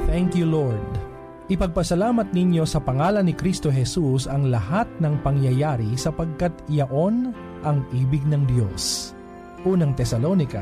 Thank you, Lord. Ipagpasalamat ninyo sa pangalan ni Kristo Jesus ang lahat ng pangyayari sapagkat iyaon ang ibig ng Diyos. Unang Tesalonica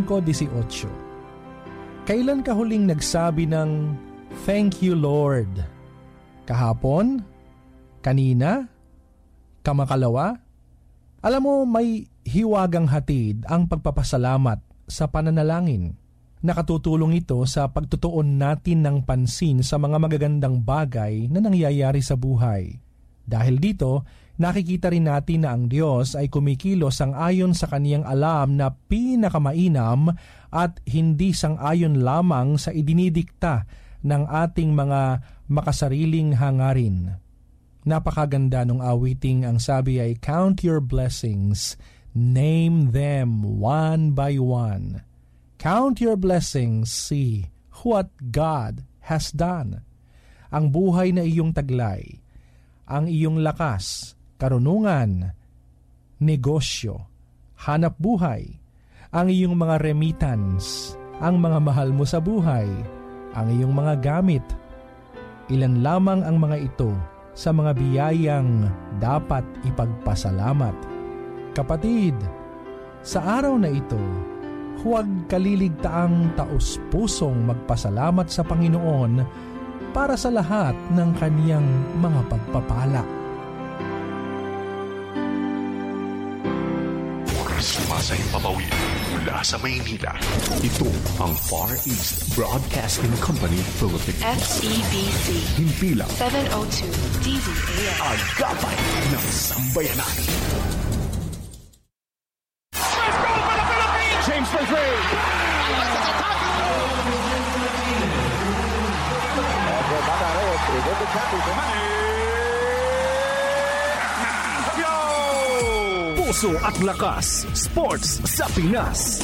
5:18. Kailan ka huling nagsabi ng Thank you, Lord? Kahapon? Kanina? Kamakalawa? Alam mo, may hiwagang hatid ang pagpapasalamat sa pananalangin. Nakatutulong ito sa pagtutuon natin ng pansin sa mga magagandang bagay na nangyayari sa buhay. Dahil dito, nakikita rin natin na ang Diyos ay kumikilos sang-ayon sa kaniyang alam na pinakamainam at hindi sang-ayon lamang sa idinidikta ng ating mga makasariling hangarin. Napakaganda nung awiting ang sabi ay, Count your blessings, name them one by one. Count your blessings, see what God has done. Ang buhay na iyong taglay, ang iyong lakas, karunungan, negosyo, hanap buhay, ang iyong mga remittance, ang mga mahal mo sa buhay, ang iyong mga gamit. Ilan lamang ang mga ito sa mga biyayang dapat ipagpasalamat. Kapatid, sa araw na ito, huwag kaliligtaang taos-pusong magpasalamat sa Panginoon para sa lahat ng kaniyang mga pagpapala. Sumasayang papawid mula sa Maynila. Ito ang Far East Broadcasting Company Philippines. FEBC. Himpilang 702 DZAM. Agapay ng Sambayanan. James for three. Puso at lakas, sports sa Pinas.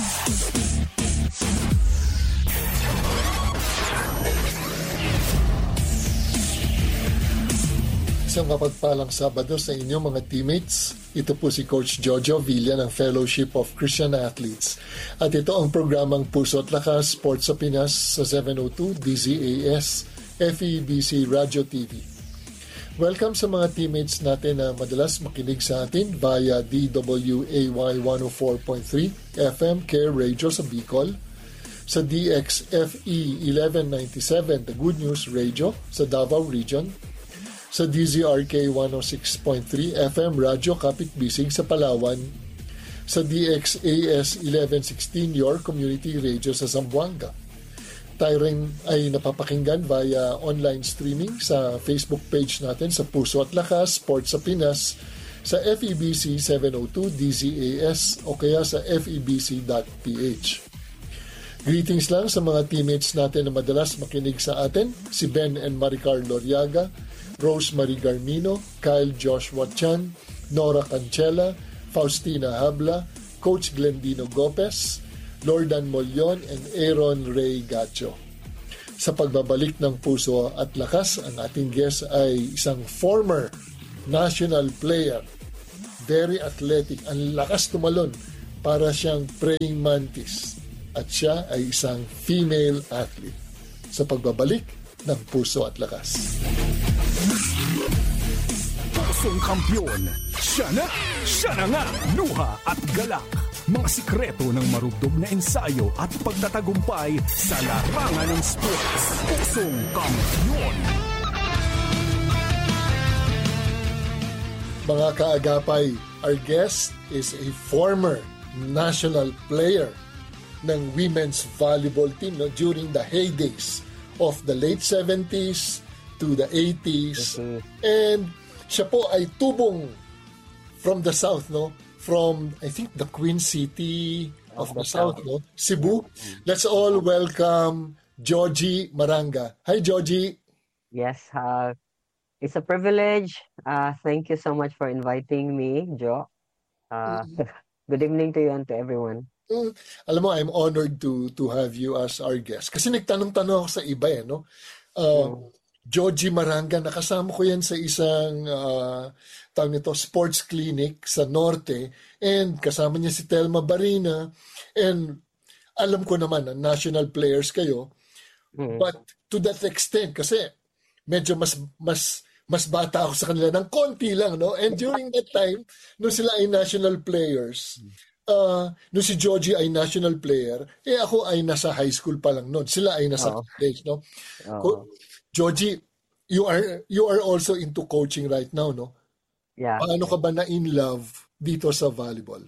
Isang mapagpalang Sabado sa inyong mga teammates. Ito po si Coach Jojo Villa ng Fellowship of Christian Athletes. At ito ang programang Puso at Lakas, Sports sa Pinas sa 702 DZAS, FEBC Radio TV. Welcome sa mga teammates natin na madalas makinig sa atin via DWAY 104.3 FM Care Radio sa Bicol, sa DXFE 1197 The Good News Radio sa Davao Region, sa DZRK 106.3 FM Radyo Kapit Bisig sa Palawan, sa DXAS 1116 Your Community Radio sa Zamboanga. Tayo rin ay napapakinggan via online streaming sa Facebook page natin sa Puso at Lakas, Sports sa Pinas, sa FEBC 702 DZAS o kaya sa febc.ph. Greetings lang sa mga teammates natin na madalas makinig sa atin, si Ben and Maricar Loriaga, Rosemary Garmino, Kyle Joshua Chan, Nora Cancela, Faustina Habla, Coach Glendino Gopez, Lordan Molyon, and Aaron Ray Gacho. Sa pagbabalik ng Puso at Lakas, ang ating guest ay isang former national player. Very athletic, ang lakas tumalon, para siyang praying mantis. At siya ay isang female athlete. Sa pagbabalik ng Puso at Lakas. Pusong kampyon. Siya na nga, luha at galak. Mga sikreto ng marugdog na ensayo at pagtatagumpay sa larangan ng sports. Pusong kampyon. Mga kaagapay, our guest is a former national player ng women's volleyball team during the heydays of the late 70s to the 80s. And siya po ay tubong from the south, no? From, I think, the Queen City of the south, no? Cebu. Let's all welcome Georgie Maranga. Hi, Georgie. Yes, it's a privilege. Thank you so much for inviting me, Jo. Good evening to you and to everyone. Alam mo, I'm honored to have you as our guest. Kasi nagtanong-tanong ako sa iba, no? Georgie Maranga, nakasama ko yan sa isang tawag nito, sports clinic sa Norte, and kasama niya si Telma Barina, and alam ko naman na national players kayo. Mm. But to that extent, kasi medyo mas bata ako sa kanila ng konti lang, no? And during that time, nung sila ay national players, nung si Georgie ay national player, ako ay nasa high school pa lang noon. Sila ay nasa Oo. college, no? Oo. Georgie, you are also into coaching right now, no? Yeah. Paano ka ba na in love dito sa volleyball?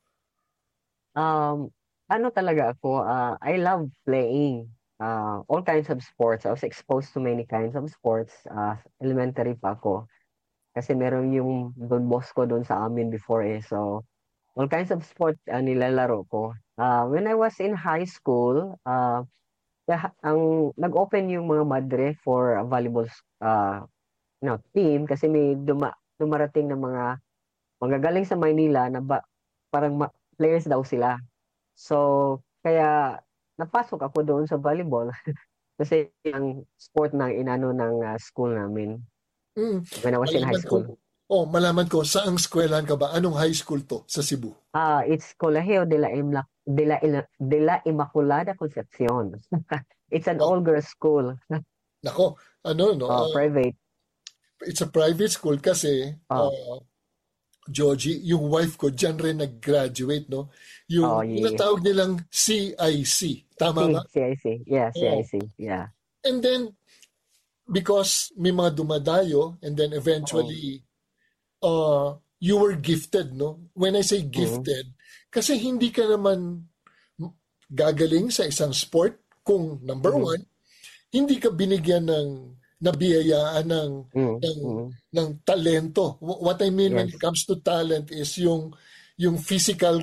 Ano talaga ako, I love playing all kinds of sports. I was exposed to many kinds of sports. Elementary pa ako. Kasi meron yung Don Bosco doon sa amin before So, all kinds of sport nilalaro ko. When I was in high school, ang nag-open yung mga madre for a volleyball team kasi may dumarating na mga galing sa Maynila na parang players daw sila. So, kaya napasok ako doon sa volleyball kasi ang sport na inano ng school namin when I was in high school. Malaman ko, saang eskwelahan ka ba? Anong high school to sa Cebu? It's Colegio de la Immaculada Concepcion. It's an all-girls school. Nako, Private. It's a private school kasi Georgie, yung wife ko, dyan rin nag-graduate, no? Yung tinatawag nilang CIC. Tama ba? CIC. Yeah, CIC. Yeah. And then, because may mga dumadayo, and then eventually, you were gifted, no? When I say gifted, kasi hindi ka naman gagaling sa isang sport kung number one, hindi ka binigyan ng nabiyayaan ng talento. What I mean when it comes to talent is yung physical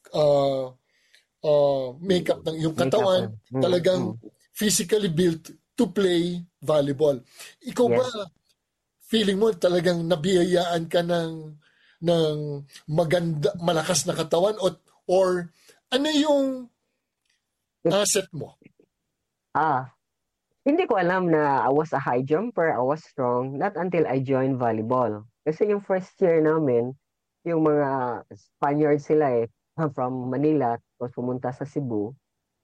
makeup ng yung katawan, talagang physically built to play volleyball. Ikaw ba, feeling mo talagang nabiyayaan ka ng maganda, malakas na katawan or ano yung asset mo? Hindi ko alam na I was a high jumper, I was strong, not until I joined volleyball. Kasi yung first year namin, yung mga Spaniards sila from Manila, tapos pumunta sa Cebu.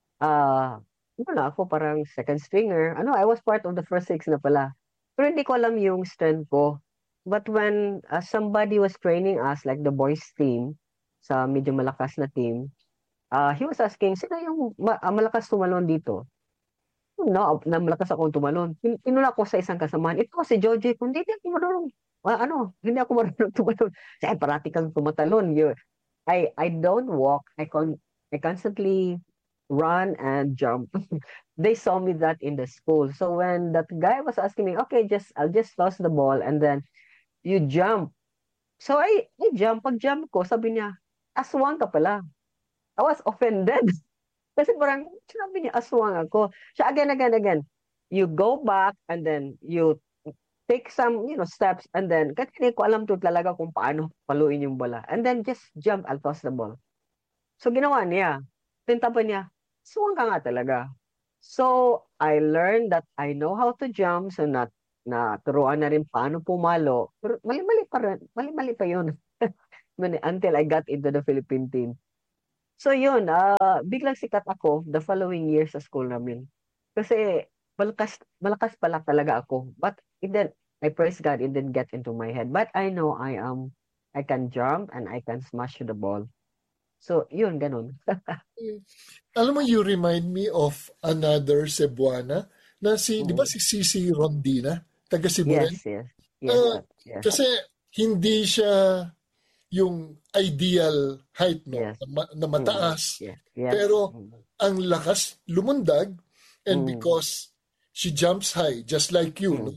Ako parang second stringer. I was part of the first six na pala. Pero hindi ko alam yung strength ko. But when somebody was training us, like the boys team, sa medyo malakas na team, he was asking, sino yung malakas tumalon dito? Na malakas akong tumalon. Pinula ko sa isang kasamahan. Ito si Georgie, kung hindi ako marunong, hindi ako marunong tumalon. Kasi parati kang tumatalon. I don't walk. I constantly run and jump. They saw me that in the school. So when that guy was asking me, okay, I'll just toss the ball and then you jump. So I jump. Pag jump ko, sabi niya, aswang ka pala. I was offended. Kasi parang, sinabi niya, aswang ako. So again, you go back and then you take some, steps and then, kasi hindi ko alam to talaga kung paano paluin yung bola. And then just jump, I'll toss the ball. So ginawa niya. Tintapan niya, aswang ka nga talaga. So I learned that I know how to jump, so turuan na rin paano pumalo. Pero mali pa yun. Until I got into the Philippine team. So yun, biglang sikat ako the following year sa school namin. Kasi malakas pala talaga ako. But I praise God, it didn't get into my head. But I know I can jump and I can smash the ball. So yun, ganun. Alam mo, you remind me of another Cebuana na di ba si Cici Rondina? Taga Cebu rin? Yes. Kasi hindi siya yung ideal height, no? Yes. Na mataas. Yes. Pero ang lakas lumundag and because she jumps high just like you, no?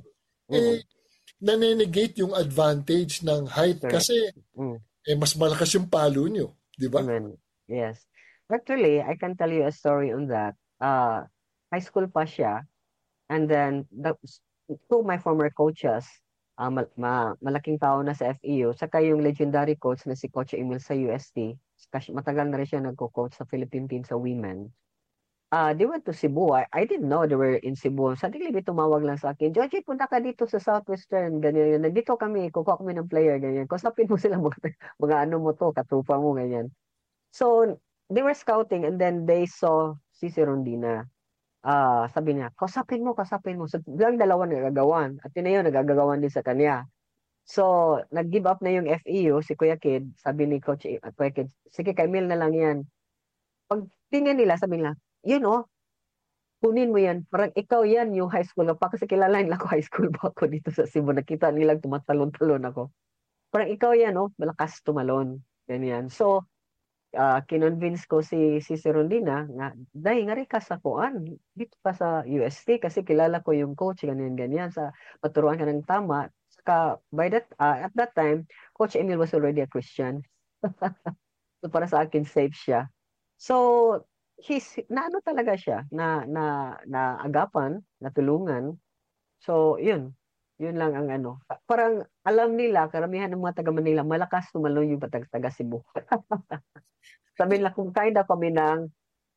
Nanenegate yung advantage ng height kasi mas malakas yung palo nyo, di ba? Yes. Actually, I can tell you a story on that. High school pa siya and then two of my former coaches, malaking tao na sa FEU, saka yung legendary coach na si Coach Emil sa UST, kasi matagal na rin siya nagko-coach sa Philippine team sa women. They went to Cebu. I didn't know they were in Cebu. Suddenly, may tumawag lang sa akin, Georgie, punta ka dito sa Southwestern, ganyan. Nandito kami, kukuha kami ng player, ganyan. Kusapin mo sila, mga ano mo to, katrupa mo, ganyan. So, they were scouting and then they saw si Rondina. sabi niya, kausapin mo, kausapin mo. So, bilang dalawa nagagawan. At yun na yun, nagagawan din sa kanya. So, nag-give up na yung FEU, si Kuya Kid, sabi ni Coach Kuya Kid, sige, kay Emil na lang yan. Pag tingnan nila, sabi nila, yun oh, kunin mo yan. Parang ikaw yan yung high school pa. Kasi kilala nila ko, high school pa ako dito sa Cebu. Nakita nilang tumatalon-talon ako. Parang ikaw yan, oh, malakas tumalon. Ganyan. So, kinonvince ko si Rondina na dahil nga rin ka sa kuan dito ka sa UST kasi kilala ko yung coach ganyan sa maturuan ka ng tama saka at that time Coach Emil was already a Christian. So para sa akin safe siya. So na ano talaga siya na agapan, natulungan. So yun lang ang ano. Parang alam nila, karamihan ng mga taga Manila, malakas tumalon yung taga Cebu. Sabi nila kung kinda kami ng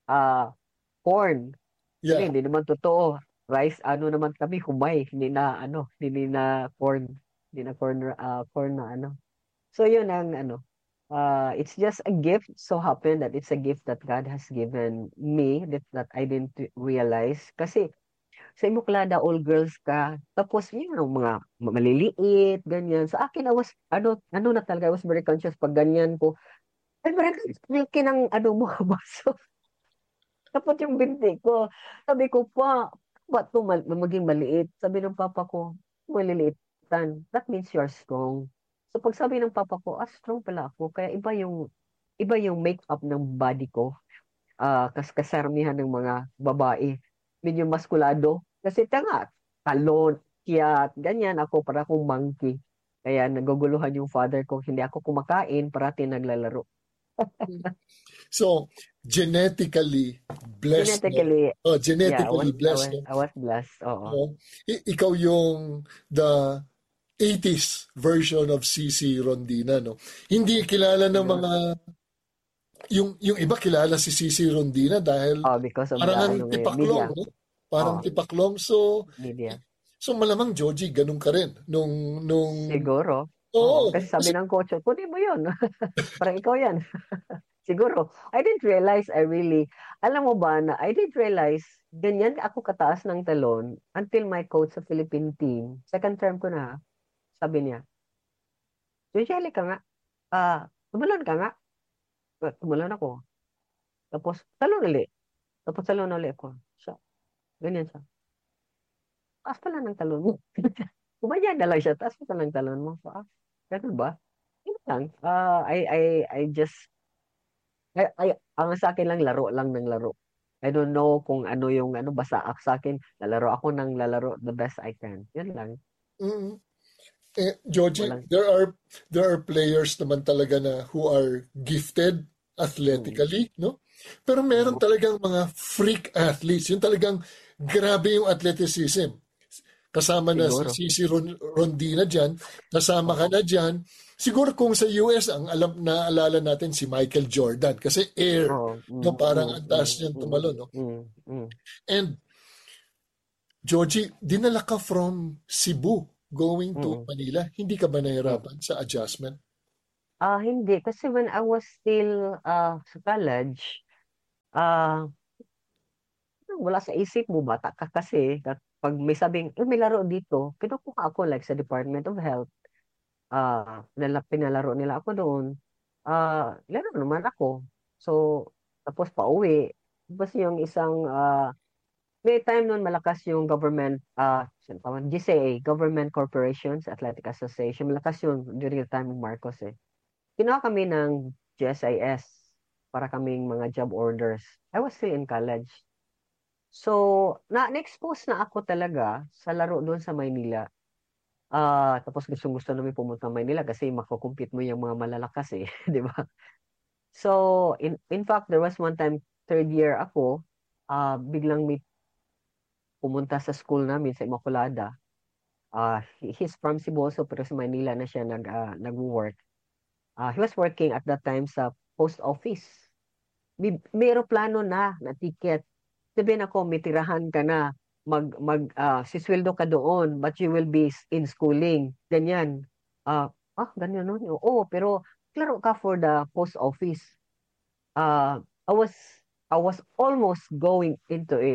corn. Yeah. Hindi naman totoo. Rice, ano naman kami, humay. Hindi na corn. Hindi na corn na ano. So yun ang ano. It's just a gift. So happen that it's a gift that God has given me that I didn't realize. Kasi sa Imuklada, all girls ka. Tapos yun ang mga maliliit, ganyan. Sa akin, ano na talaga, I was very conscious pag ganyan ko. Ay, parang milky ng ano mo, baso. Tapos yung binti ko, sabi ko pa, ba't to maging maliit? Sabi ng papa ko, maliliitan. That means you're strong. So pag sabi ng papa ko, strong pala ako. Kaya iba yung make-up ng body ko. Kasarmihan ng mga babae. Medyo maskulado. Kasi talon, kiyat, ganyan ako, para akong monkey. Kaya naguguluhan yung father ko, hindi ako kumakain, parati naglalaro. So, genetically blessed. Genetically, genetically blessed. I was blessed. Oo. Ikaw yung the 80s version of CC Rondina, no? Hindi kilala ng mga yung iba kilala si CC Rondina dahil because of parang tipaklong, no? Parang tipaklong. So, media. So malamang Joji, ganun ka rin nung Siguro. Oo. Kasi sabi ng coach, kunin mo yun. Parang ikaw yan. Siguro. I didn't realize alam mo ba na I didn't realize ganyan ako kataas ng talon until my coach sa Philippine team, second term ko na, sabi niya, Joji, ka nga. Tumalon ka nga. Tumalon ako. Tapos, talon ulit. Tapos, talon ulit ako. Siya. Ganyan siya. Taas pala ng talon mo. Kumanya na lang siya. Taas pala ng talon mo. So, ganun ba? Yun lang. Ang sa akin lang, laro lang ng laro. I don't know kung ano yung basta sa akin, lalaro ako ng lalaro the best I can. Yun lang. Mm-hmm. Joji, there are players naman talaga na who are gifted athletically, no? Pero meron talagang mga freak athletes. Yung talagang grabe yung athleticism. Kasama na si Cici Rondina dyan, kasama ka na dyan. Siguro kung sa US, ang naalala natin si Michael Jordan kasi air, no, parang ang taas niyang tumalon. No? And, Georgie, dinala ka from Cebu going to Manila. Hindi ka ba nahirapan sa adjustment? Hindi. Kasi when I was still sa college, wala sa isip mo, bata ka kasi, pag may sabing, may laro dito, kinukuha ako like sa Department of Health. Pinalaro nila ako doon. Laro naman ako. So, tapos pauwi. Tapos yung isang, may time noon malakas yung government, GCA, Government Corporations Athletic Association. Malakas yun during the time of Marcos eh. Kinuha kami ng GSIS para kaming mga job orders. I was still in college. So, na-expose na ako talaga sa laro doon sa Maynila. Tapos gusto namin pumunta sa Maynila kasi makukumpit mo yung mga malalakas eh, di ba? So, in fact, there was one time, third year ako, biglang may pumunta sa school namin sa Immaculada. He's from Cebu also, pero sa Maynila na siya nag-work. He was working at that time sa post office. May aeroplano na ticket. Sabihin ako, may tirahan ka na, sisweldo ka doon, but you will be in schooling. Ganyan. Ganyan nun. Oo, pero klaro ka for the post office. I was almost going into it.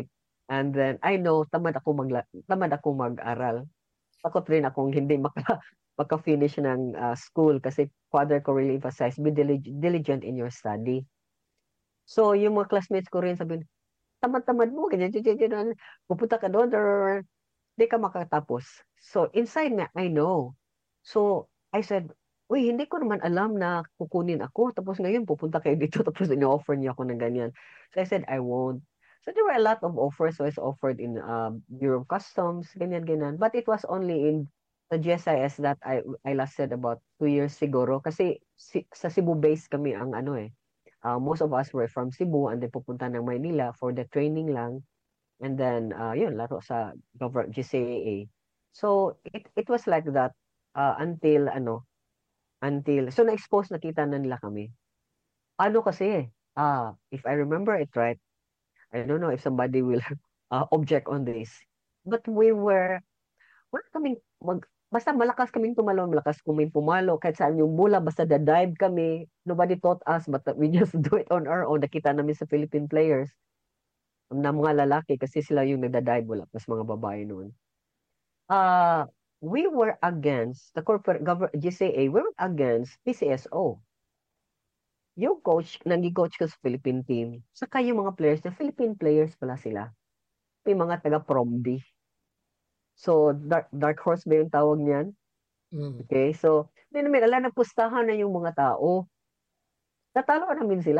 And then I know tamad ako mag-aral. Takot rin akong hindi maka-finish ng school kasi father ko really emphasized be diligent in your study. So yung mga classmates ko rin sabihin, tamad-tamad mo, ganyan, ganyan, ganyan, pupunta ka doon or hindi ka makatapos. So inside me, I know. So I said, uy, hindi ko naman alam na kukunin ako. Tapos ngayon, pupunta kayo dito. Tapos in-offer niyo ako ng ganyan. So I said, I won't. So there were a lot of offers. So I was offered in Bureau of Customs, ganyan, ganyan. But it was only in the GSIS that I lasted about 2 years siguro. Kasi sa Cebu base kami ang ano eh. Most of us were from Cebu and then pupunta ng Maynila for the training lang. And then, yun, laro sa GCAA. So, it was like that until, so na-expose, nakita na nila kami. Ano kasi, if I remember it right, I don't know if somebody will object on this, but wala kaming, basta malakas kaming tumalo, malakas kaming pumalo, kahit saan yung bola, basta da-dive kami, nobody taught us, but we just do it on our own. Nakita namin sa Philippine players, na mga lalaki, kasi sila yung nagda-dive, wala pas mga babae noon. We were against the corporate GCA, we were against PCSO. Yung coach, nag-coach ko sa Philippine team, saka yung mga players, na Philippine players pala sila. May mga taga-Promdi. So, dark horse ba yung tawag niyan? Okay, so, namin, nagpustahan na yung mga tao. Natalo namin sila.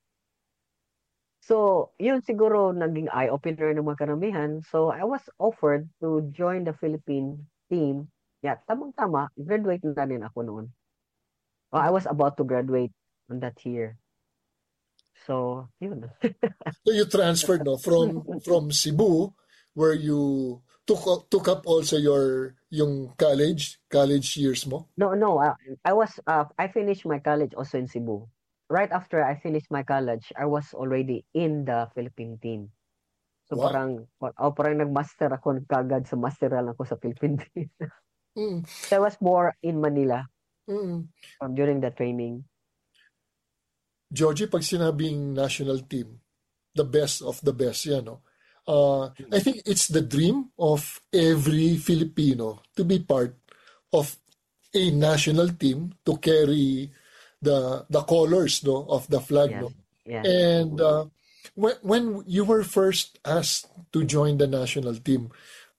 So, yun siguro naging eye-opener ng mga karamihan. So, I was offered to join the Philippine team. Yeah, tamang-tama, graduate na rin ako noon. I was about to graduate on that year. So, yun. So you transferred from Cebu, where you took up also yung college years mo? No. I finished my college also in Cebu. Right after I finished my college, I was already in the Philippine team. So Wow. parang nag-master ako kagad sa masteral ako sa Philippine team. Mm. So I was more in Manila Mm. during the training. Georgie, pag sinabing national team, the best of the best yan, no? I think it's the dream of every Filipino to be part of a national team to carry the colors, no, of the flag, Yes. no. Yes. And when you were first asked to join the national team,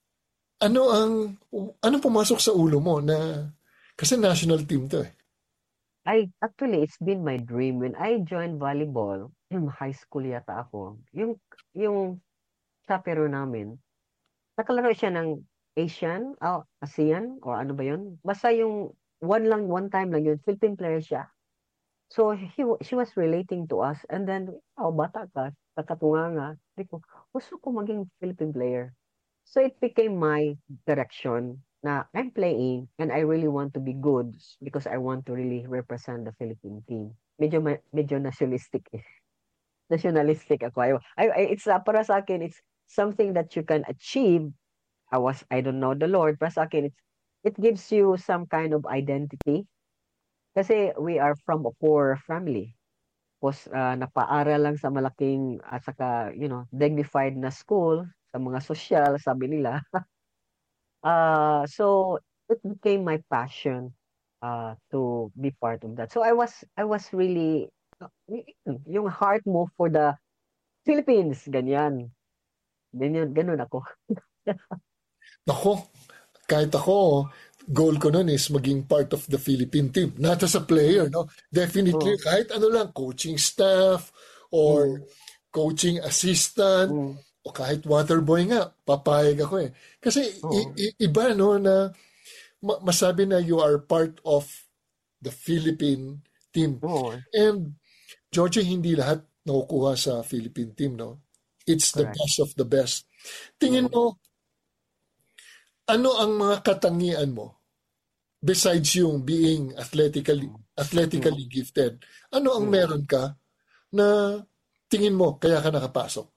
ano pumasok sa ulo mo na kasi national team to eh. Actually, it's been my dream when I joined volleyball, high school yata ako. Yung chapero namin, nakalaro siya ng ASEAN, or ano ba yun? Basta yung one time lang yun, Philippine player siya. So she was relating to us and then, bata ka, takatunganga. Sabi ko, gusto ko maging Philippine player. So it became my direction na I'm playing and I really want to be good because I want to really represent the Philippine team. Medyo nationalistic eh. Nationalistic ako. It's para sa akin, it's something that you can achieve. I don't know the Lord, para sa akin, it gives you some kind of identity. Kasi we are from a poor family. Tapos napaaral lang sa malaking at saka, dignified na school, sa mga social, sabi nila. So it became my passion to be part of that. So I was really yung heart mo for the Philippines, ganyan. Ganun ako. Nako, kahit ako, goal ko nun is maging part of the Philippine team. Not as a player, no? Definitely, kahit ano lang, coaching staff or coaching assistant o kahit waterboy nga, papayag ako eh. Kasi iba, no, na masabi na you are part of the Philippine team. And Georgie, hindi lahat nakukuha sa Philippine team, no? It's the Correct. best of the best. Tingin mo, ano ang mga katangian mo besides yung being athletically gifted? Ano ang meron ka na tingin mo kaya ka nakapasok?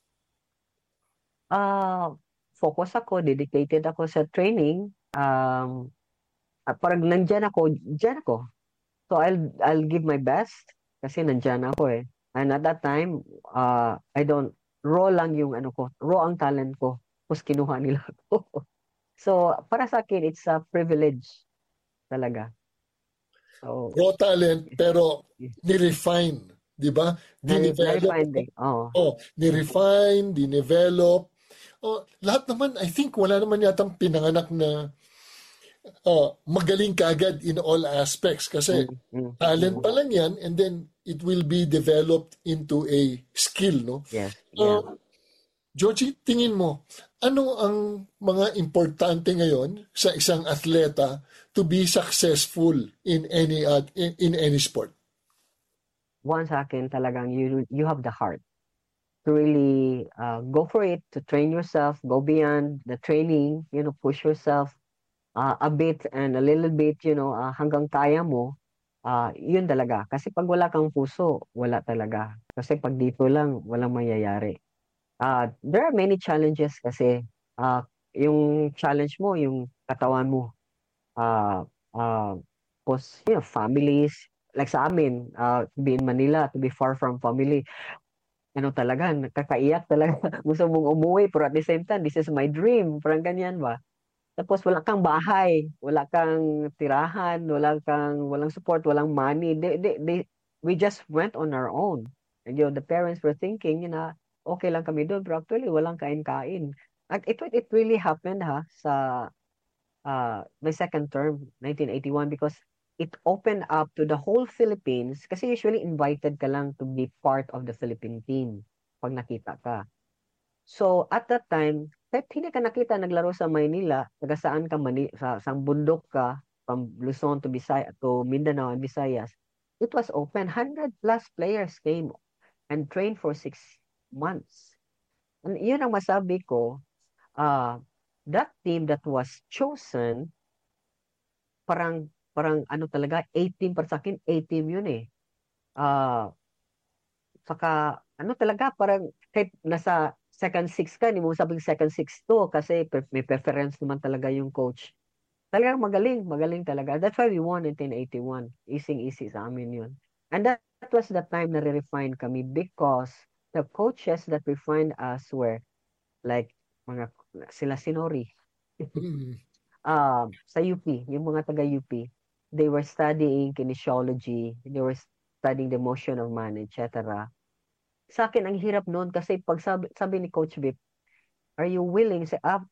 Focus ako, dedicated ako sa training. Parang nandyan ako, dyan ako. So I'll give my best kasi nandyan ako eh. And at that time, I don't raw lang yung raw ang talent ko, tapos kinuha nila ako. So, para sa akin, it's a privilege talaga. So, Raw talent, pero ni-refine, di ba? Dinevelop. na-refine din. Oo. Ni-refine, dinevelop. Lahat naman, I think, wala naman yatang pinanganak na magaling kagad in all aspects kasi talent pa lang yan and then it will be developed into a skill, no? Yes. Yeah. Georgie, tingin mo, ano ang mga importante ngayon sa isang atleta to be successful in any sport? One sa akin talagang you have the heart to really go for it, to train yourself, go beyond the training, push yourself a bit and a little bit, hanggang kaya mo, yun talaga. Kasi pag wala kang puso, wala talaga. Kasi pag dito lang, walang mangyayari. There are many challenges kasi yung challenge mo, yung katawan mo. Families, like sa amin, to be in Manila, to be far from family, talaga, nakakaiyak talaga. Gusto mong umuwi, pero at the same time, this is my dream. Parang ganyan ba? Tapos wala kang bahay, wala kang tirahan, walang support, walang money. We just went on our own. And the parents were thinking, okay lang kami doon, pero actually walang kain-kain. It really happened sa my second term, 1981, because it opened up to the whole Philippines kasi usually invited ka lang to be part of the Philippine team pag nakita ka. So at that time, kahit hindi ka nakita naglaro sa Maynila, taga saan ka sa bundok ka, from Luzon to Mindanao and Visayas, it was open. 100 plus players came and trained for 6 months. And yun ang masabi ko, that team that was chosen, parang talaga, 18 para sa akin, 18 yun eh. Saka, talaga, parang kahit nasa second six ka, hindi mo sabing second six to kasi may preference naman talaga yung coach. Talagang magaling talaga. That's why we won in 1981. Easy sa amin yun. And that was the time na re-refine kami because the coaches that refined us were like sila Sinori. Sa UP, yung mga taga UP, they were studying kinesiology, they were studying the motion of man, etc. Sa akin, ang hirap noon kasi pag sabi ni Coach Bip, are you willing?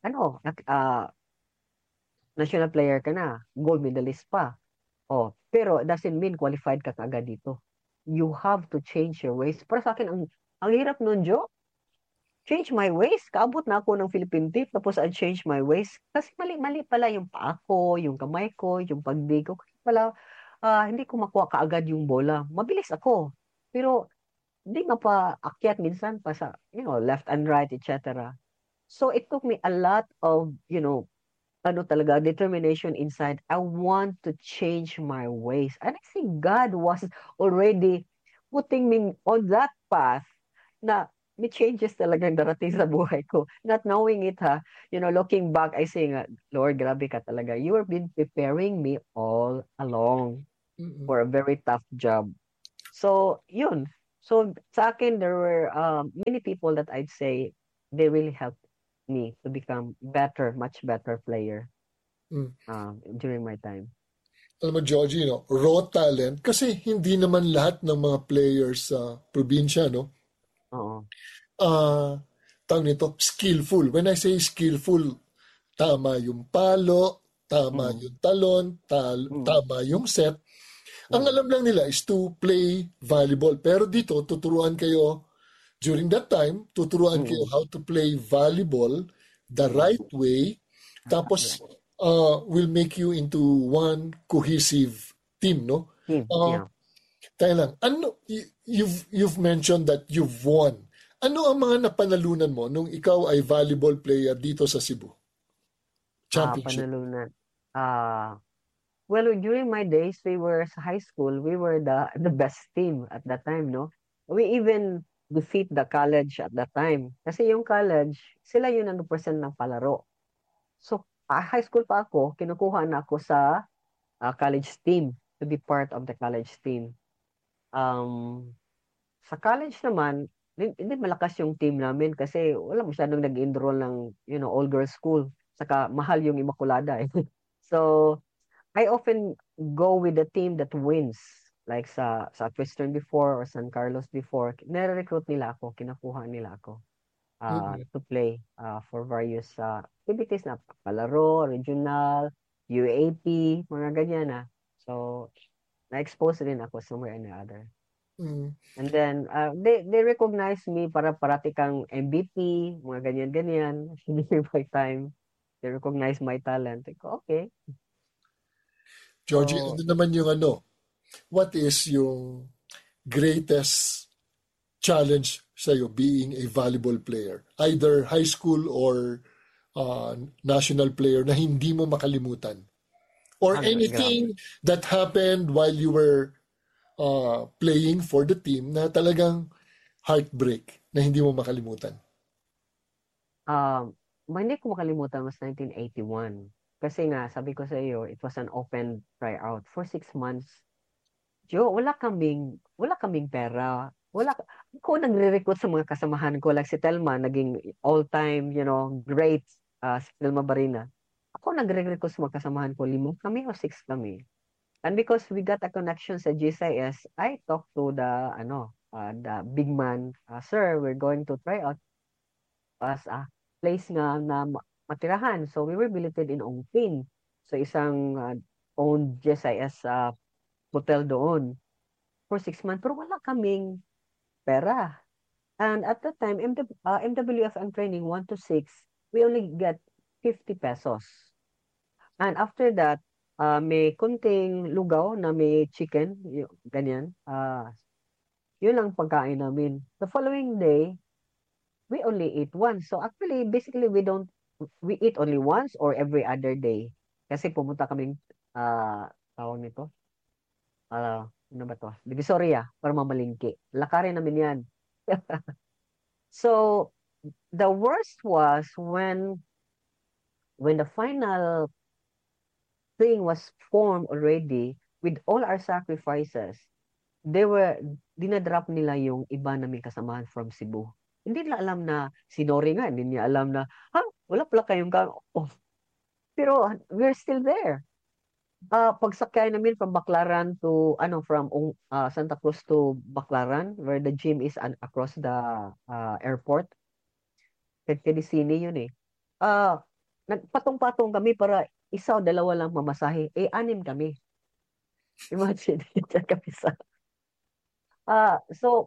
National player ka na, gold medalist pa. Pero it doesn't mean qualified ka agad dito. You have to change your ways. Para sa akin, ang hirap noon, Joe. Change my ways. Kaabot na ako ng Philippine team, tapos I change my ways. Kasi mali pala yung paa ko, yung kamay ko, yung pagdig ko. Kasi pala, hindi ko makuha kaagad yung bola. Mabilis ako. Pero, hindi nga pa akyat minsan pa sa, left and right, etc. So, it took me a lot of, talaga, determination inside. I want to change my ways. And I think God was already putting me on that path na may changes talagang darating sa buhay ko. Not knowing it, looking back, I say, Lord, grabe ka talaga. You have been preparing me all along for a very tough job. So, yun. So, sa akin, there were many people that I'd say they really helped me to become much better player during my time. Alam mo, Georgie, raw talent, kasi hindi naman lahat ng mga players sa probinsya, no? Oo. Tawag nito, skillful. When I say skillful, tama yung palo, tama yung talon, tama yung set. Ang alam lang nila is to play volleyball. Pero dito, tuturuan kayo, during that time, tuturuan kayo how to play volleyball the right way. Tapos, will make you into one cohesive team, no? Yeah. Tayo lang, you've mentioned that you've won. Ano ang mga napanalunan mo nung ikaw ay volleyball player dito sa Cebu? Championship. Panalunan. Well, during my days, we were sa high school, we were the best team at that time, no? We even defeat the college at that time. Kasi yung college, sila yun ang percent ng palaro. So, high school pa ako, kinukuha na ako sa college team to be part of the college team. Sa college naman, hindi malakas yung team namin kasi wala masyadong nag-enroll ng, all girls school. Saka mahal yung Immaculada eh. So, I often go with the team that wins. Like sa Western before or San Carlos before, nare-recruit nila ako, kinakuha nila ako Mm. to play for various activities na palaro, regional, UAP, mga ganyan na. So, na-expose rin ako somewhere and the other. Mm. And then, they recognize me para parati kang MVP, mga ganyan-ganyan. During my time, they recognize my talent. Ko, okay. Georgie, So, ano naman yung what is yung greatest challenge sa'yo being a volleyball player? Either high school or national player na hindi mo makalimutan? Or grabe. anything that happened while you were playing for the team na talagang heartbreak na hindi mo makalimutan? Hindi ko makalimutan was 1981. Kasi nga, sabi ko sa iyo, it was an open tryout for 6 months. Wala kaming pera. Ako nagre-recruit sa mga kasamahan ko. Like si Telma, naging all-time, great, si Telma Barina. Ako nagre-recruit sa mga kasamahan ko. 5 kami o 6 kami. And because we got a connection sa GCIS, I talked to the big man, sir, we're going to try out as a place nga na matirahan. So we were billeted in Ongpin. So isang owned GSIS hotel doon for 6 months. Pero wala kaming pera. And at that time, MWFM training 1 to 6, we only get 50 pesos. And after that, may kunting lugaw na may chicken, ganyan. Yun ang pagkain namin. The following day, we only eat once. So actually, basically, we eat only once or every other day. Kasi pumunta kaming, tawag nito, ano ba to? Divisoria, para mamalingki. Lakarin namin yan. So, the worst was when the final thing was formed already, with all our sacrifices, dinadrop nila yung iba naming kasamahan from Cebu. Hindi nila alam na, si Nori nga, hindi niya alam na, wala pala kayong oh. Pero we're still there. Pagsakay namin from Baclaran to, from Santa Cruz to Baclaran, where the gym is across the airport. Kedisini yun eh. Nagpatong-patong kami para isa o dalawa lang mamasahe. 6 kami. Imagine, dyan kami sa... So,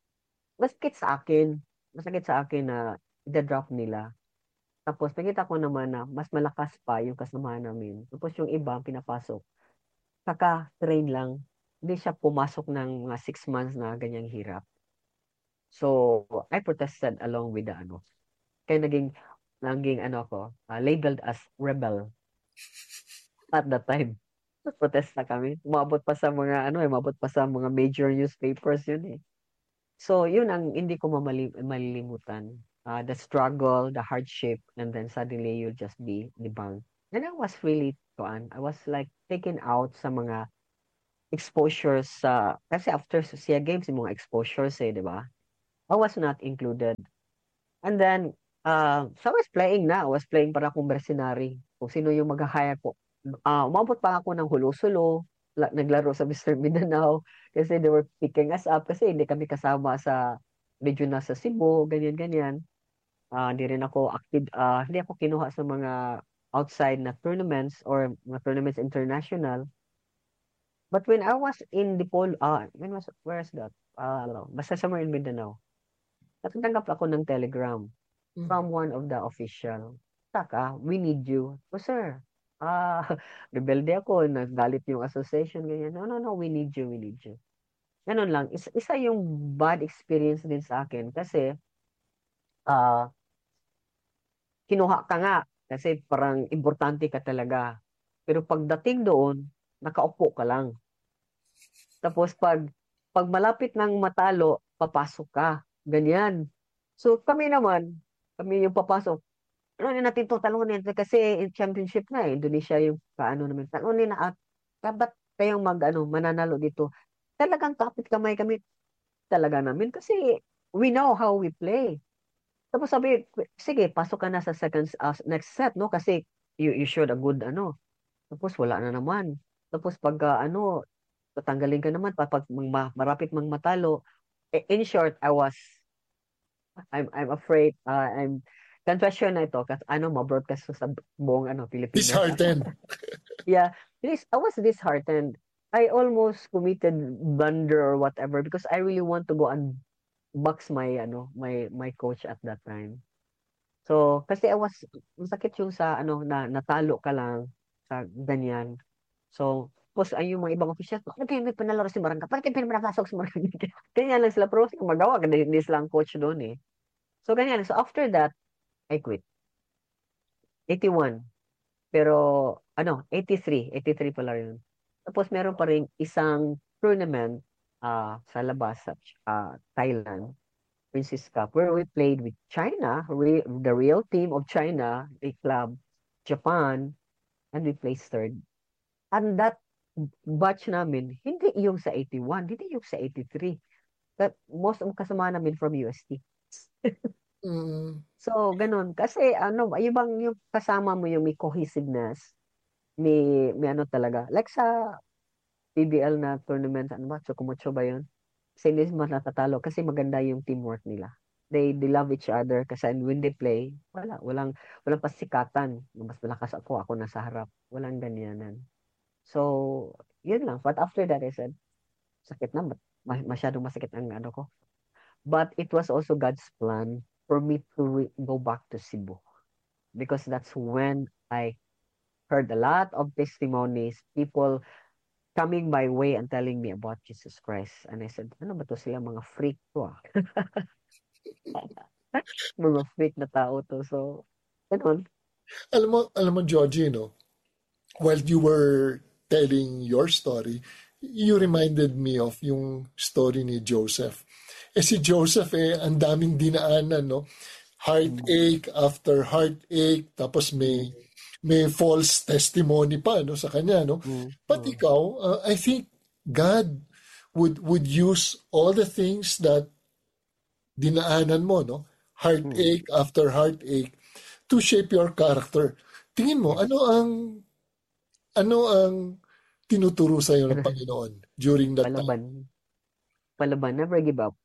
masakit sa akin na i-drop nila. Tapos nakita ko naman na mas malakas pa yung kasamahan namin. Tapos yung iba pinapasok. Kaka-train lang. Hindi siya pumasok ng mga 6 months na ganyang hirap. So, I protested along with the Kaya naging labeled as rebel at that time. Protest na kami. Umabot pa sa mga major newspapers yun eh. So, yun ang hindi ko malilimutan. The struggle, the hardship, and then suddenly you'll just be debunked. And I was like taken out sa mga exposures kasi after SIA Games, yung mga exposures di ba? I was not included. And then, so I was playing para akong mercenary. Kung sino yung mag-hire ko. Umabot pa ako ng Hulo-Sulo, naglaro sa Mr. Mindanao, kasi they were picking us up kasi hindi kami kasama sa regional sa Cebu, ganyan-ganyan. Hindi rin ako active, hindi ako kinuha sa mga outside na tournaments or mga tournaments international. But when I was in Dipol, where is that? Basta somewhere in Mindanao. Natatanggap ako ng telegram from one of the official. Taka, we need you. Oh, sir. Rebelde ako, nagalit yung association, ganyan. No, we need you. Ganun lang. Isa yung bad experience din sa akin kasi kinuha ka nga kasi parang importante ka talaga. Pero pagdating doon, nakaupo ka lang. Tapos pag malapit ng matalo, papasok ka. Ganyan. So kami yung papasok. Talunin natin to, talunin natin kasi championship na eh. Indonesia yung namin. Talunin na at ba't kayong mananalo dito? Talagang kapit kamay kami talaga namin kasi we know how we play. Tapos sabi, sige, pasok ka na sa next set, no? Kasi you showed a good, ano. Tapos wala na naman. Tapos pag, tatanggalin ka naman, pag marapit mang matalo. In short, I'm afraid, confession na ito, kasi ma-broadcast ko sa buong, Pilipinas. Disheartened. Yeah, I was disheartened. I almost committed blunder or whatever because I really want to go and box my coach at that time. So, kasi masakit yung sa, natalo ka lang sa ganyan. So, tapos ay yung mga ibang officials, ano kayo may panalaro si Marangka? Bakit kayo pinapasok si Marangka? Ganyan lang sila, pero magawa, kasi hindi silang coach doon eh. So, ganyan. So, after that, I quit. 81. Pero, 83 pala yun. Tapos, meron pa rin isang tournament sa labas, sa Thailand, Princess Cup, where we played with China, the real team of China, a club, Japan, and we placed third. And that batch namin, hindi yung sa 81, hindi yung sa 83. But most of kasama namin from UST. So, ganun. Kasi, yung kasama mo yung may cohesiveness, may talaga. Like sa PBL na tournament, Tsukumucho ba yun? Kasi hindi sila natatalo kasi maganda yung teamwork nila. They love each other kasi when they play, walang pasikatan. Mas malakas ako nasa harap. Walang ganyanan. So, yun lang. But after that, I said, sakit na. Masyadong masakit ang ko. But it was also God's plan for me to go back to Cebu. Because that's when I heard a lot of testimonies, people coming my way and telling me about Jesus Christ. And I said, ano ba to sila? Mga freak to ah. Mga freak na tao to. So, ganun. Alam mo, Georgie, while you were telling your story, you reminded me of yung story ni Joseph. Si Joseph, ang daming dinaanan, no? Heartache after heartache, tapos may false testimony pa, no, sa kanya, no? But ikaw, I think God would use all the things that dinaanan mo, no? Heartache after heartache to shape your character. Tingin mo, ano ang tinuturo sa iyo ng Panginoon during that time? Palaban, never give up.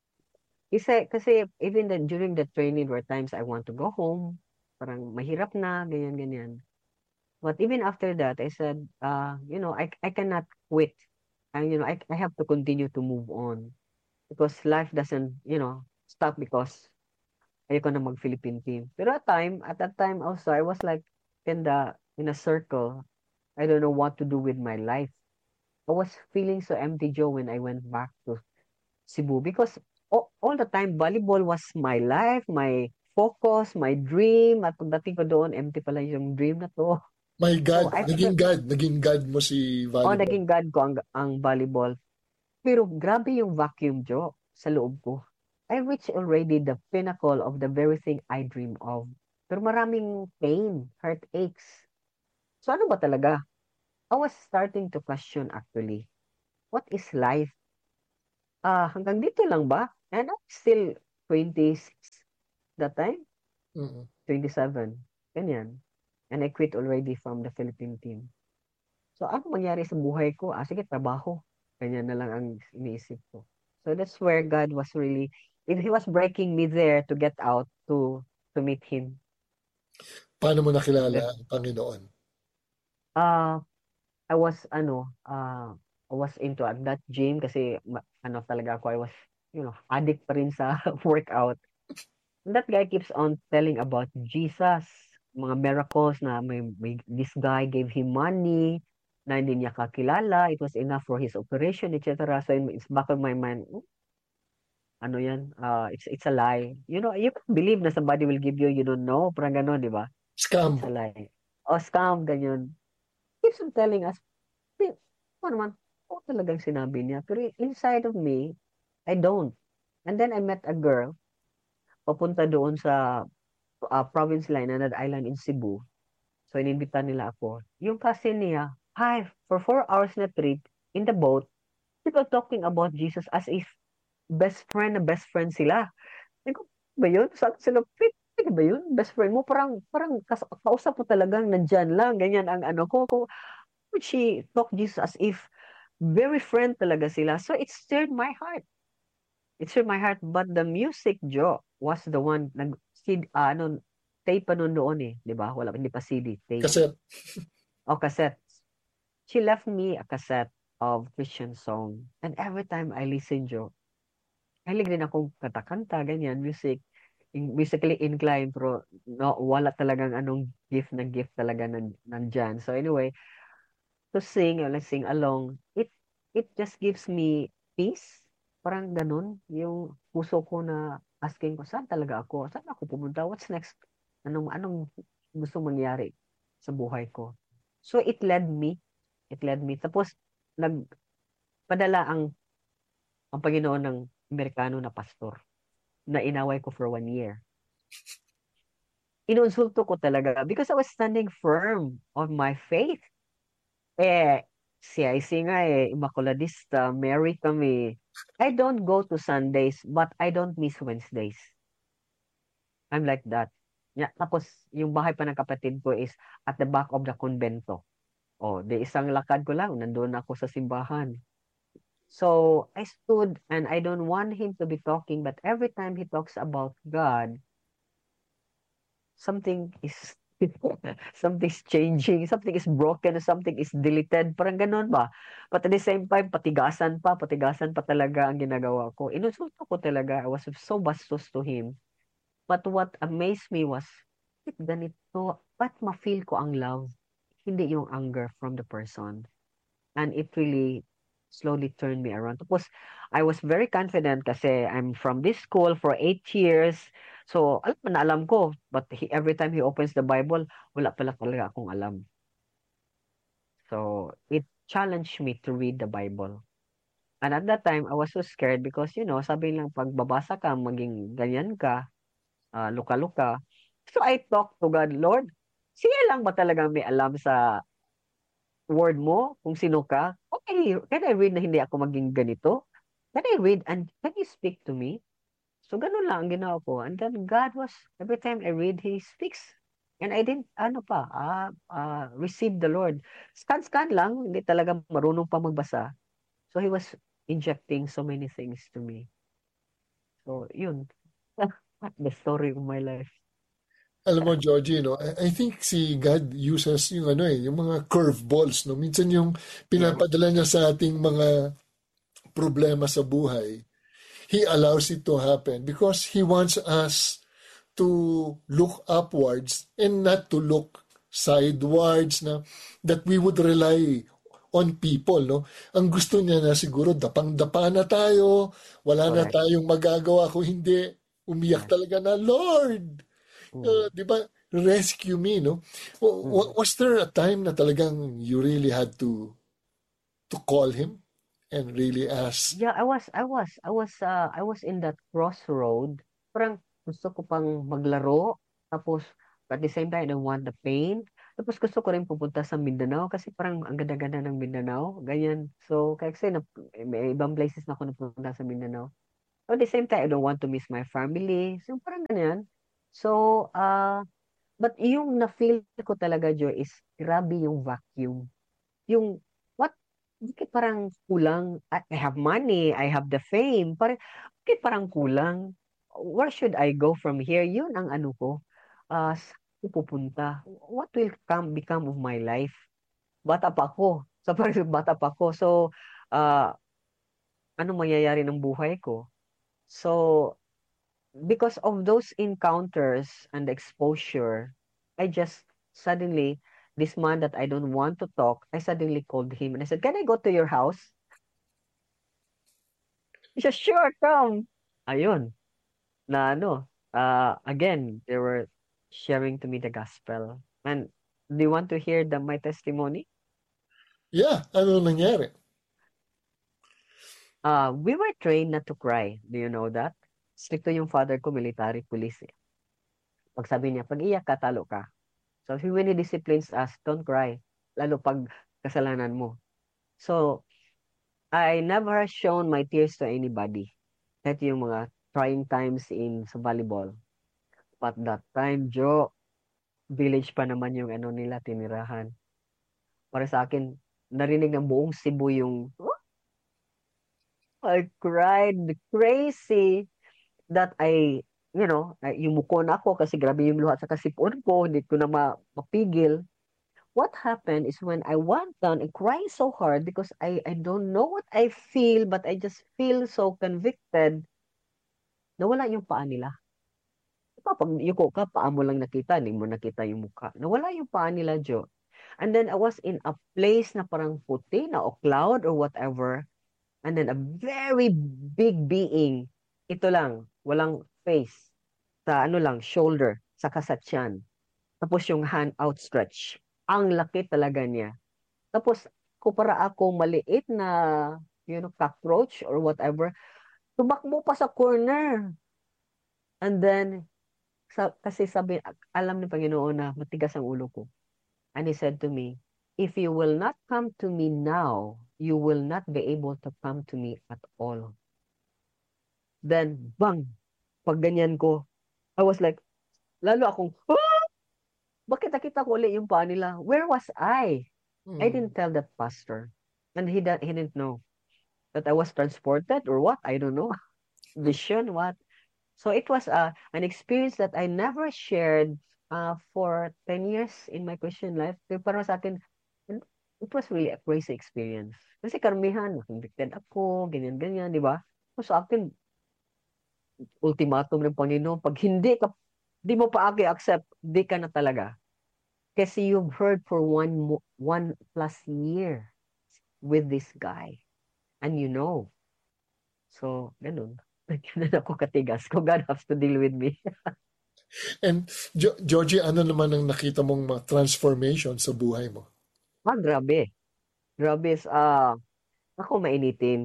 Kasi even during the training were times I want to go home, parang mahirap na, ganyan. But even after that, I said, I cannot quit. And, I have to continue to move on. Because life doesn't, stop because ayoko na mag-Philippine team. Pero at that time also, I was like in a circle. I don't know what to do with my life. I was feeling so empty, Joe, when I went back to Cebu. Because all the time, volleyball was my life, my focus, my dream. At pagdating ko doon, empty pala yung dream na to. My God, so, naging God mo si volleyball. Naging God ko ang volleyball. Pero grabe yung vacuum, Joe, sa loob ko. I reached already the pinnacle of the very thing I dream of. Pero maraming pain, heartaches. So ano ba talaga? I was starting to question actually, what is life? Hanggang dito lang ba? And I'm still 26 that time. 27. Ganyan. And I quit already from the Philippine team. So ano mangyari sa buhay ko? Sige, trabaho. Ganyan na lang ang iniisip ko. So that's where God was really, He was breaking me there to get out to meet Him. Paano mo nakilala ang Panginoon? I was into that gym kasi talaga ako, I was addict pa rin sa workout. And that guy keeps on telling about Jesus, mga miracles na may this guy gave him money na hindi niya kakilala, it was enough for his operation, etc. So it's back of my mind, it's a lie. You can believe na somebody will give you don't know, parang gano'n, di ba? Scam. It's a lie. Scam, ganyan. Keeps on telling us, talagang sinabi niya. Pero inside of me, I don't. And then I met a girl, papunta doon sa province line, another island in Cebu. So, ininbita nila ako. Yung cousin niya, for 4 hours na trip, in the boat, people talking about Jesus as if best friend na best friend sila. Sabi ko, ba yun? Sabi sila, pwede ba yun? Best friend mo, parang kausap mo talagang nandyan lang. Ganyan ang ano ko. She talked Jesus as if very friend talaga sila. So it stirred my heart. It stirred my heart. But the music, Joe, was the one, tape pa noon eh. Di ba? Wala, hindi pa CD. Tape. Cassette. O cassette. She left me a cassette of Christian song. And every time I listen, Joe, hilig din akong kanta-kanta, ganyan, musically inclined, pero no, wala talagang anong gift talaga nandyan. So anyway, to sing, or let's sing along, it just gives me peace. Parang ganun, yung puso ko na asking ko, saan talaga ako? Saan ako pumunta? What's next? Anong gusto mangyari sa buhay ko? So it led me. Tapos, nagpadala ang Panginoon ng Amerikano na pastor na inaway ko for 1 year. Inonsulto ko talaga because I was standing firm on my faith. CIC nga Immaculadista, Mary kami. I don't go to Sundays, but I don't miss Wednesdays. I'm like that. Yeah, tapos, yung bahay pa ng kapatid ko is at the back of the convento. Di isang lakad ko lang, nandun ako sa simbahan. So, I stood and I don't want him to be talking, but every time he talks about God, something is something's changing, something is broken, something is deleted, parang ganun ba? But at the same time, patigasan pa talaga ang ginagawa ko. Inusulto ko talaga, I was so bastos to him. But what amazed me was, ganito, ba't ma-feel ko ang love, hindi yung anger from the person. And it really slowly turned me around. Tapos, I was very confident kasi I'm from this school for 8 years. So, alam ko. But every time he opens the Bible, wala pala talaga akong alam. So, it challenged me to read the Bible. And at that time, I was so scared because, sabi lang, pag babasa ka, maging ganyan ka, luka-luka. So, I talked to God, Lord, siya lang ba talagang may alam sa word mo, kung sino ka? Okay, can I read na hindi ako maging ganito? Can I read and can you speak to me? So, ganun lang ang ginawa ko. And then God was, every time I read, He speaks. And I didn't, receive the Lord. Scan lang, hindi talaga marunong pa magbasa. So, He was injecting so many things to me. So, yun. The story of my life. Alam mo, Georgie, I think si God uses yung yung mga curveballs, no? Minsan yung pinapadala niya sa ating mga problema sa buhay, He allows it to happen because He wants us to look upwards and not to look sidewards, that we would rely on people, no? Ang gusto niya na siguro dapang-dapa na tayo, wala na tayong magagawa kung hindi umiyak talaga na, Lord, di ba, rescue me, no? Was there a time na talagang you really had to call Him and really ask? Yeah, I was in that crossroad. Parang gusto ko pang maglaro, tapos at the same time I don't want the pain. Tapos gusto ko rin pupunta sa Mindanao kasi parang ang ganda-ganda ng Mindanao, ganyan. So kasi may ibang places na ako napunta sa Mindanao. So at the same time I don't want to miss my family. So parang ganyan. So but yung na-feel ko talaga, Joy, is grabe yung vacuum. Yung bakit parang kulang? I have money, I have the fame. Bakit parang kulang? Where should I go from here? Yun ang ano ko. Saan ko pupunta? What will become of my life? Bata pa ako. So, parang bata pa ako. So, ano mangyayari ng buhay ko? So, because of those encounters and exposure, I just suddenly, this man that I don't want to talk, I suddenly called him and I said, can I go to your house? He said, sure, come. Ayun. Again, they were sharing to me the gospel. And do you want to hear my testimony? Yeah, ano nangyari? We were trained not to cry. Do you know that? Stricto yung father ko, military police. Pag sabi niya, pag iyak ka, talo ka. So, when he disciplines us, don't cry. Lalo pag kasalanan mo. So, I never shown my tears to anybody. Kahit yung mga trying times sa volleyball. But that time, Joe, village pa naman yung ano nila, tinirahan. Para sa akin, narinig ng buong Cebu yung, I cried crazy that yumuko na ako kasi grabe yung luha sa kasipon ko, hindi ko na mapigil. What happened is when I went down and crying so hard because I don't know what I feel, but I just feel so convicted, nawala yung paa nila. Pag yuko ka, paa mo lang nakita, hindi mo nakita yung mukha. Nawala yung paa nila, Joe. And then I was in a place na parang puti na o cloud or whatever. And then a very big being. Ito lang, walang face. Sa ano lang, shoulder, saka sa tiyan. Tapos yung hand outstretched. Ang laki talaga niya. Tapos, para akong maliit na, cockroach or whatever, tumakbo pa sa corner. And then, kasi alam ni Panginoon na matigas ang ulo ko. And He said to me, if you will not come to me now, you will not be able to come to me at all. Then, bang! Pag ganyan ko, I was like, lalo akong, bakit nakita ko ulit yung paa nila? Where was I? I didn't tell that pastor. And he didn't know that I was transported or what? I don't know. Vision, what? So it was an experience that I never shared for 10 years in my Christian life. Pero para sa akin, it was really a crazy experience. Kasi karamihan, convicted ako, ganyan-ganyan, di ba? So sa akin, ultimatum ng Panginoon, pag di mo pa accept, di ka na talaga. Kasi you've heard for 1+ year with this guy. And you know. So, ganun. Ganun ako katigas. So God has to deal with me. And Georgie, ano naman ang nakita mong mga transformation sa buhay mo? Grabe. Grabe is, ako mainitin.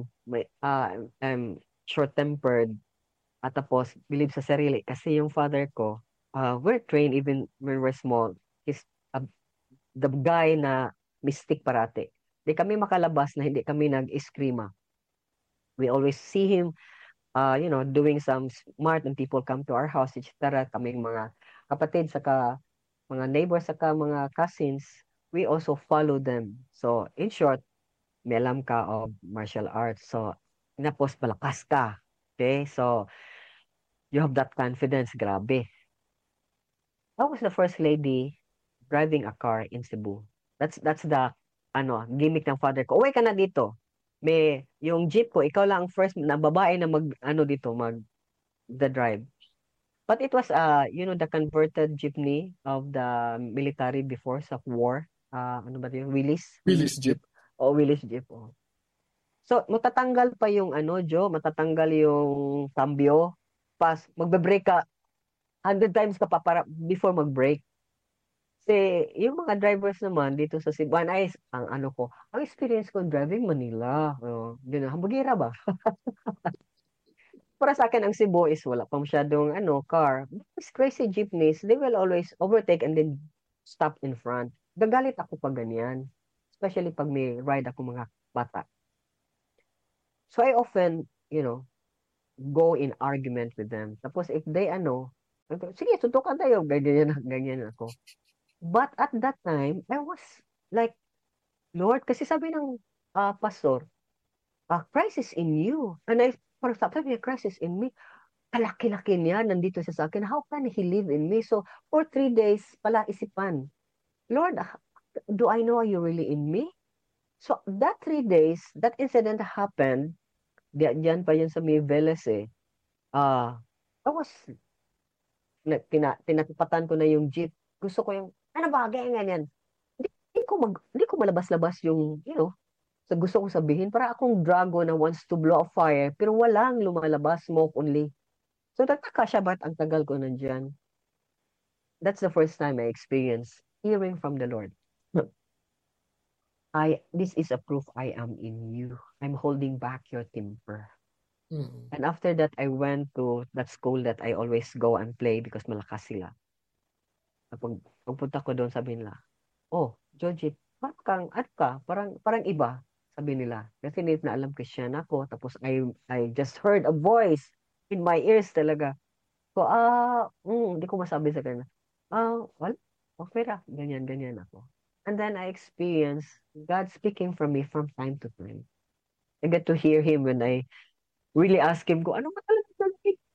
I'm short-tempered. At tapos, believe sa sarili. Kasi yung father ko, we're trained even when we're small. He's the guy na mystic parate. Di kami makalabas na hindi kami nag-eskrima. We always see him, doing some smart and people come to our house, etc. Kaming mga kapatid, saka mga neighbors, saka mga cousins, we also follow them. So, in short, may alam ka of martial arts. So, napos malakas ka. Okay? So, you have that confidence. Grabe. I was the first lady driving a car in Cebu. That's the gimmick ng father ko. Uwi ka na dito. May yung jeep ko, ikaw lang ang first na babae na the drive. But it was the converted jeepney of the military before sa war. Ano ba 'yun? Willys Jeep. Willys Jeep. Oh. So matatanggal pa yung Joe, matatanggal yung cambio. Magbe-brake ka 100 times ka pa para before mag-brake. Kasi yung mga drivers naman dito sa Cebuan ay ang experience ko driving Manila. Hamburguera ba? Para sa akin ang Cebu is wala pa masyadong car. These crazy jeepneys, they will always overtake and then stop in front. Gagalit ako pag ganyan. Especially pag may ride ako mga bata. So I often, go in argument with them. Tapos if they sige, suntukan tayo. Ganyan ako. But at that time, I was like, Lord, kasi sabi ng pastor, Christ is in you. And parang sabi niya, Christ is in me. Kalaki-laki niya, nandito siya sa akin. How can He live in me? So, for 3 days, pala isipan, Lord, do I know you're really in me? So, that 3 days, that incident happened, diyan pa yun sa Miveles I was, tinatapatan ko na yung jeep. Gusto ko yung, ano ba, ganyan. Hindi ko malabas-labas yung, sa gusto kong sabihin. Para akong dragon na wants to blow a fire, pero walang lumalabas, smoke only. So, nagtaka siya, ba't ang tagal ko nandyan? That's the first time I experienced hearing from the Lord. This is a proof I am in you. I'm holding back your temper. And after that, I went to that school that I always go and play because malakas sila. Pagpunta ko doon, sabi nila, Georgie, parang iba. sabi nila. Kasi hindi na alam Christian ako. Tapos I just heard a voice in my ears talaga. So, hindi ko masabi sa kanya. Wala. Okay ra. Ganyan, ganyan ako. And then I experienced God speaking from me from time to time. I get to hear Him when I really ask Him, ano ba talaga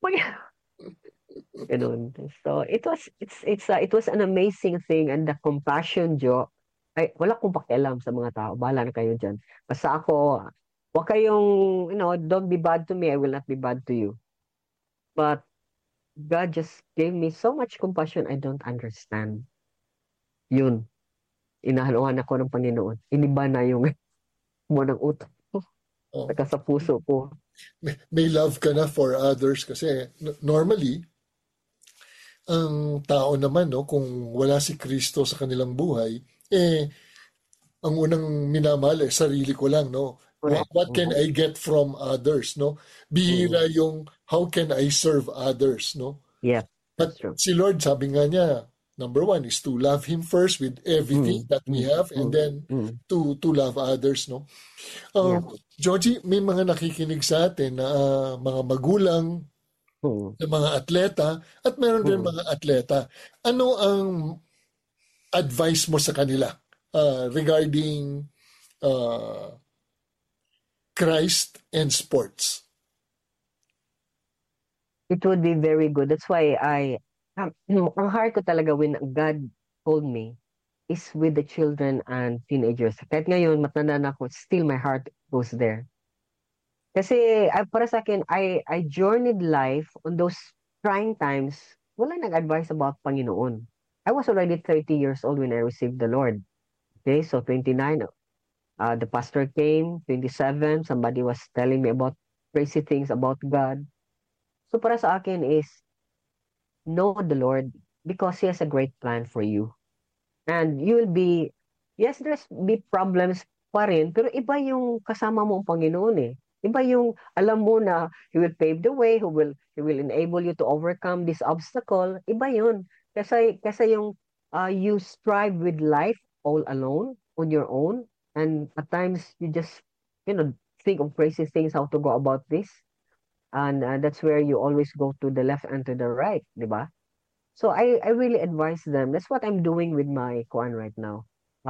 ganun. So it was an amazing thing, and the compassion, Jo, ay wala akong pakialam sa mga tao. Bahala na kayo diyan. Basta ako, wag kayong, don't be bad to me, I will not be bad to you. But God just gave me so much compassion I don't understand. Yun. Inahaluhan ako ng Panginoon. Iniba na yung mo ng utak ko. Oh. Saka sa puso ko. May love ka na for others kasi normally, ang tao naman, no, kung wala si Kristo sa kanilang buhay, ang unang minamahal sarili ko lang, no. What can I get from others, no? Bihira yung how can I serve others, no? Yeah, But si Lord, sabi nga niya, number one is to love Him first with everything that we have, and then to love others, no? Georgie, may mga nakikinig sa atin na mga magulang, na mga atleta, at meron din mga atleta. Ano ang advice mo sa kanila regarding Christ and sports? It would be very good. That's why ang heart ko talaga when God told me is with the children and teenagers. Kahit ngayon, matanda na ako, still my heart goes there. Kasi para sa akin, I journeyed life on those trying times. Wala nag-advise about Panginoon. I was already 30 years old when I received the Lord. Okay, so 29, the pastor came, 27, somebody was telling me about crazy things about God. So para sa akin is, know the Lord because He has a great plan for you. And you will be, yes, there's be problems pa rin, pero iba yung kasama mo ang Panginoon eh. Iba yung alam mo na He will pave the way, He will enable you to overcome this obstacle. Iba yun. Kasi yung you strive with life all alone, on your own, and at times you just, think of crazy things, how to go about this. And that's where you always go to the left and to the right, di ba? So I really advise them. That's what I'm doing with my Quran right now.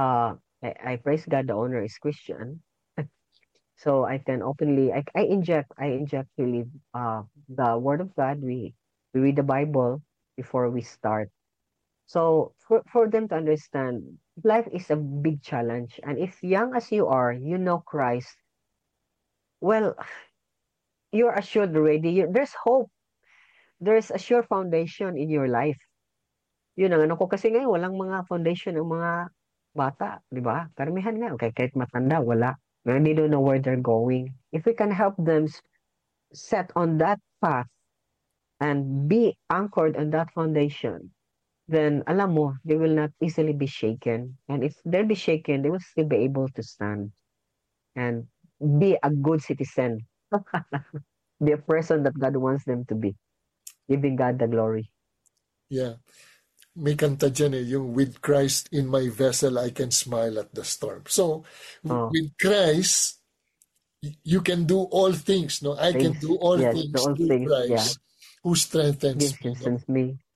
I praise God, the owner is Christian. So I can openly, I inject really the Word of God. We read the Bible before we start. So for them to understand, life is a big challenge. And if young as you are, you know Christ, well, you're assured already. There's hope. There's a sure foundation in your life. Yun ang ano ko. Kasi ngayon, walang mga foundation ng mga bata. Di ba? Karamihan nga. Okay, kahit matanda, wala. They don't know where they're going. If we can help them set on that path and be anchored on that foundation, then alam mo, they will not easily be shaken. And if they'll be shaken, they will still be able to stand and be a good citizen. Be a person that God wants them to be. Giving God the glory. Yeah. May kanta dyan yung with Christ in my vessel, I can smile at the storm. So, with Christ, you can do all things, no? I can do all things through Christ who strengthens me.